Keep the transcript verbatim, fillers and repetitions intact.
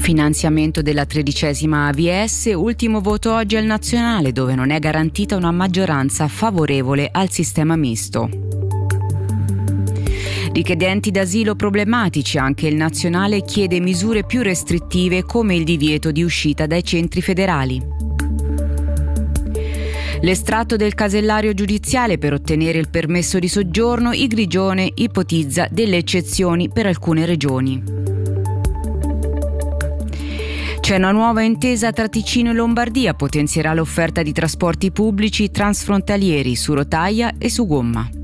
Finanziamento della tredicesima A V S, ultimo voto oggi al nazionale dove non è garantita una maggioranza favorevole al sistema misto. Richiedenti d'asilo problematici, anche il nazionale chiede misure più restrittive come il divieto di uscita dai centri federali. L'estratto del casellario giudiziale per ottenere il permesso di soggiorno, il Grigione ipotizza delle eccezioni per alcune regioni. C'è una nuova intesa tra Ticino e Lombardia, potenzierà l'offerta di trasporti pubblici transfrontalieri su rotaia e su gomma.